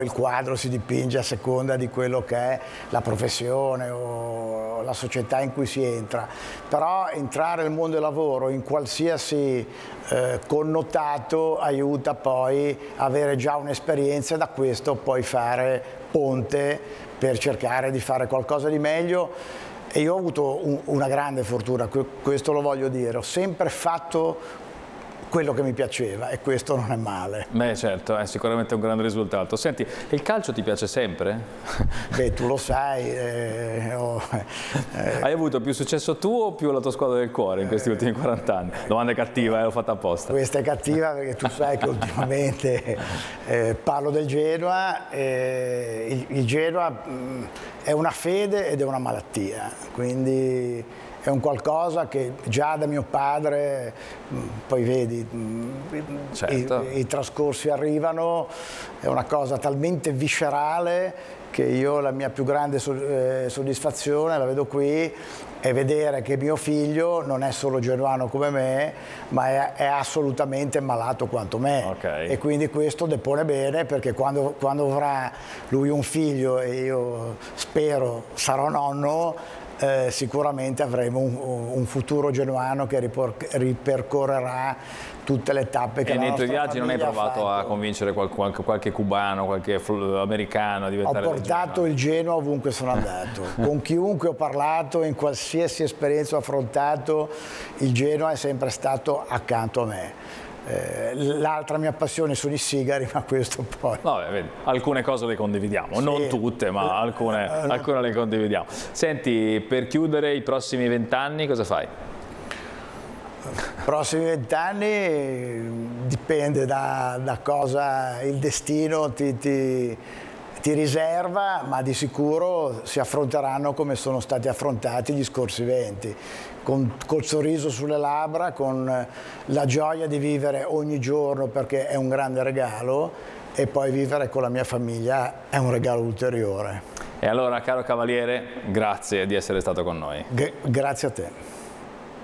Il quadro si dipinge a seconda di quello che è la professione o la società in cui si entra, però entrare nel mondo del lavoro in qualsiasi connotato aiuta poi a avere già un'esperienza e da questo poi fare ponte per cercare di fare qualcosa di meglio. E io ho avuto una grande fortuna, questo lo voglio dire, ho sempre fatto quello che mi piaceva e questo non è male. Beh certo, è sicuramente un grande risultato. Senti, il calcio ti piace sempre? Beh, tu lo sai. Hai avuto più successo tu o più la tua squadra del cuore in questi ultimi 40 anni? Domanda cattiva, l'ho fatta apposta. Questa è cattiva perché tu sai che ultimamente parlo del Genoa. Il Genoa è una fede ed è una malattia, quindi è un qualcosa che già da mio padre, poi vedi, certo. i trascorsi arrivano, è una cosa talmente viscerale che io la mia più grande soddisfazione, la vedo qui, è vedere che mio figlio non è solo genuano come me, ma è assolutamente malato quanto me. Okay. E quindi questo depone bene, perché quando avrà lui un figlio e io spero sarò nonno, sicuramente avremo un futuro genuano che ripercorrerà tutte le tappe che la nostra famiglia ha fatto. E nei tuoi viaggi non hai provato a convincere qualche cubano, qualche americano a diventare Ho portato il Genoa ovunque sono andato, con chiunque ho parlato, in qualsiasi esperienza ho affrontato, il Genoa è sempre stato accanto a me. L'altra mia passione sono i sigari, ma questo poi... Vabbè, vedi, alcune cose le condividiamo, sì, non tutte, ma alcune le condividiamo. Senti, per chiudere i prossimi 20 anni cosa fai? Prossimi 20 anni dipende da cosa il destino ti riserva, ma di sicuro si affronteranno come sono stati affrontati gli scorsi 20, col sorriso sulle labbra, con la gioia di vivere ogni giorno perché è un grande regalo e poi vivere con la mia famiglia è un regalo ulteriore. E allora, caro Cavaliere, grazie di essere stato con noi. Grazie a te.